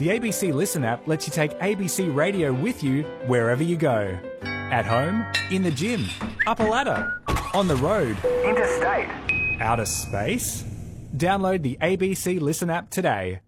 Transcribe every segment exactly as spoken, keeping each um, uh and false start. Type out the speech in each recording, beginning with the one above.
The A B C Listen app lets you take A B C Radio with you wherever you go. At home, in the gym, up a ladder, on the road, interstate, outer space. Download the A B C Listen app today.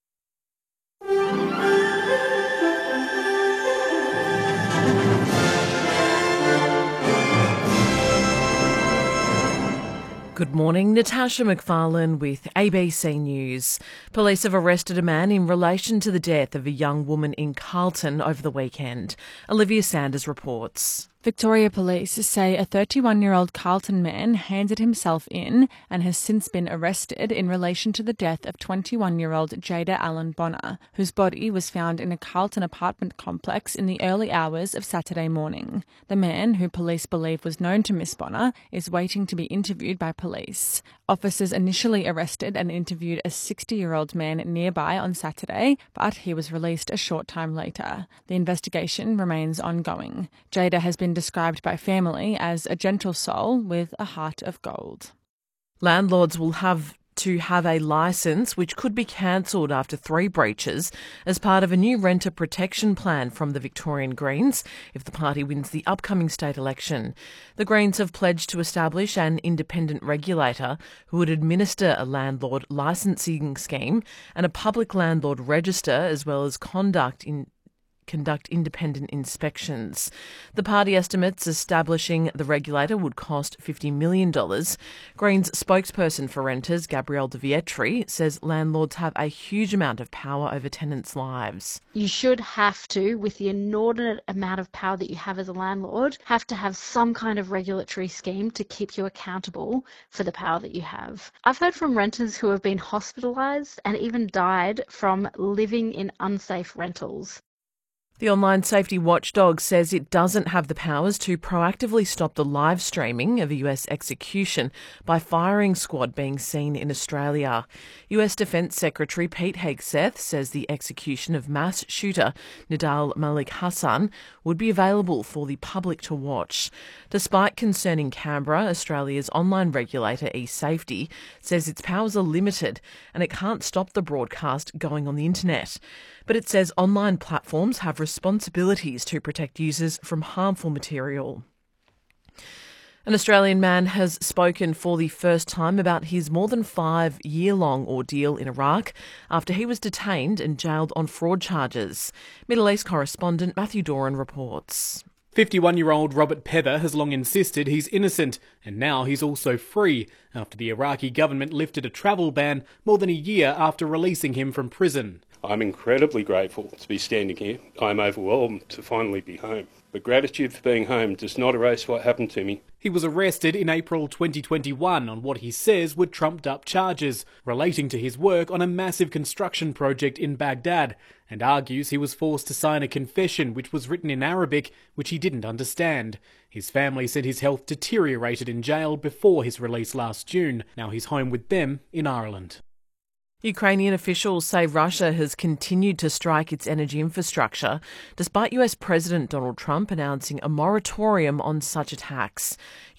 Good morning, Natasha McFarlane with A B C News. Police have arrested a man in relation to the death of a young woman in Carlton over the weekend. Olivia Sanders reports. Victoria Police say a thirty-one-year-old Carlton man handed himself in and has since been arrested in relation to the death of twenty-one-year-old Jada Allen Bonner, whose body was found in a Carlton apartment complex in the early hours of Saturday morning. The man, who police believe was known to Miss Bonner, is waiting to be interviewed by police. Officers initially arrested and interviewed a sixty-year-old man nearby on Saturday, but he was released a short time later. The investigation remains ongoing. Jada has been described by family as a gentle soul with a heart of gold. Landlords will have to have a licence which could be cancelled after three breaches as part of a new renter protection plan from the Victorian Greens if the party wins the upcoming state election. The Greens have pledged to establish an independent regulator who would administer a landlord licensing scheme and a public landlord register, as well as conduct in conduct independent inspections. The party estimates establishing the regulator would cost fifty million dollars. Greens spokesperson for renters, Gabrielle De Vietri, says landlords have a huge amount of power over tenants' lives. You should have to, with the inordinate amount of power that you have as a landlord, have to have some kind of regulatory scheme to keep you accountable for the power that you have. I've heard from renters who have been hospitalised and even died from living in unsafe rentals. The online safety watchdog says it doesn't have the powers to proactively stop the live streaming of a U S execution by firing squad being seen in Australia. U S Defence Secretary Pete Hegseth says the execution of mass shooter Nidal Malik Hassan would be available for the public to watch. Despite concern in Canberra, Australia's online regulator eSafety says its powers are limited and it can't stop the broadcast going on the internet. But it says online platforms have responsibilities to protect users from harmful material. An Australian man has spoken for the first time about his more than five-year-long ordeal in Iraq after he was detained and jailed on fraud charges. Middle East correspondent Matthew Doran reports. fifty-one-year-old Robert Pether has long insisted he's innocent, and now he's also free after the Iraqi government lifted a travel ban more than a year after releasing him from prison. I'm incredibly grateful to be standing here. I'm overwhelmed to finally be home. But gratitude for being home does not erase what happened to me. He was arrested in April twenty twenty-one on what he says were trumped-up charges relating to his work on a massive construction project in Baghdad, and argues he was forced to sign a confession which was written in Arabic, which he didn't understand. His family said his health deteriorated in jail before his release last June. Now he's home with them in Ireland. Ukrainian officials say Russia has continued to strike its energy infrastructure, despite U S President Donald Trump announcing a moratorium on such attacks.